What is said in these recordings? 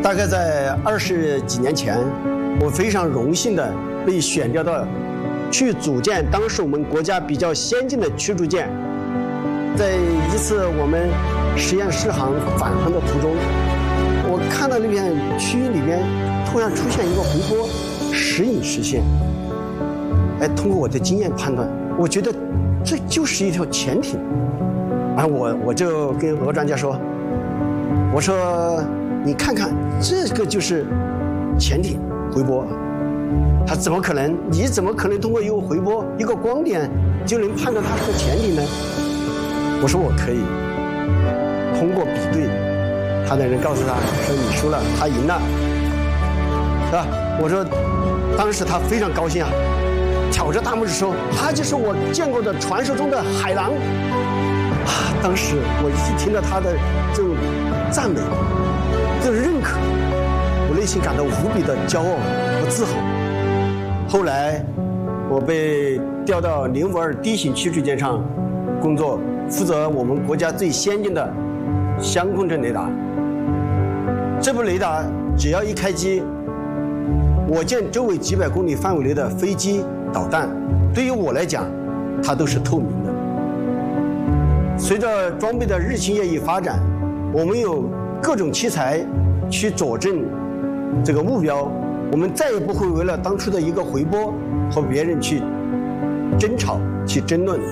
大概在20几年前，我非常荣幸的被选调到去组建当时我们国家比较先进的驱逐舰。在一次我们实验试航返航的途中，我看到那片区域里边突然出现一个回波，时隐时现。通过我的经验判断，我觉得这就是一条潜艇。然后我就跟俄专家说，我说你看看，这个就是潜艇回波。他怎么可能？你怎么可能通过一个回波、一个光点就能判断它是个潜艇呢？我说我可以，通过比对，他的人告诉他说你输了，他赢了，是吧？我说，当时他非常高兴啊，挑着大拇指说，他就是我见过的传说中的海狼。当时我一听到他的这种赞美、这种认可，我内心感到无比的骄傲和自豪。后来，我被调到尼泊尔低型驱逐舰上工作，负责我们国家最先进的相控阵雷达。这部雷达只要一开机，我舰周围几百公里范围内的飞机、导弹，对于我来讲，它都是透明的。随着装备的日新月异发展，我们有各种器材去佐证这个目标，我们再也不会为了当初的一个回波和别人去争吵、去争论。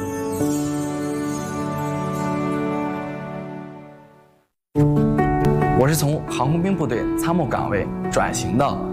我是从航空兵部队参谋岗位转型到